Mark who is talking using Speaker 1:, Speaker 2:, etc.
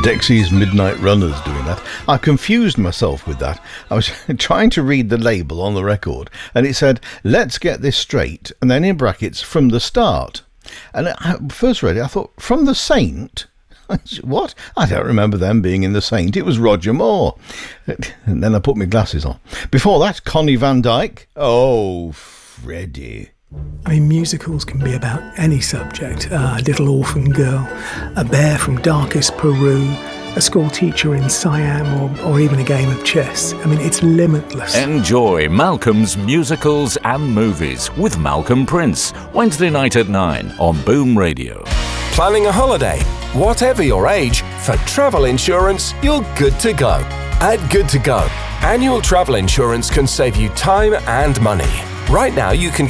Speaker 1: Dexy's Midnight Runners doing that. I confused myself with that. I was trying to read the label on the record and it said, let's get this straight, and then in brackets, from the start. And I first read it, I thought, from the Saint? What? I don't remember them being in the Saint. It was Roger Moore. And then I put my glasses on. Before that, Connie Van Dyke. Oh, Freddie.
Speaker 2: I mean, musicals can be about any subject. A little orphan girl, a bear from darkest Peru, a school teacher in Siam, or even a game of chess. I mean, it's limitless.
Speaker 3: Enjoy Malcolm's Musicals and Movies with Malcolm Prince, Wednesday night at 9 on Boom Radio.
Speaker 4: Planning a holiday? Whatever your age, for travel insurance, you're good to go. At Good to Go, annual travel insurance can save you time and money. Right now, you can